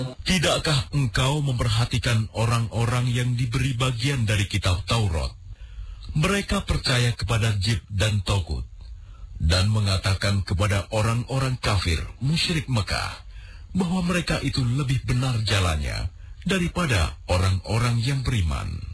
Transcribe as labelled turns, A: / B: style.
A: Tidakkah engkau memperhatikan orang-orang yang diberi bagian dari kitab Taurat? Mereka percaya kepada Jib dan Togut, dan mengatakan kepada orang-orang kafir, musyrik Mekah, bahwa mereka itu lebih benar jalannya daripada orang-orang yang beriman.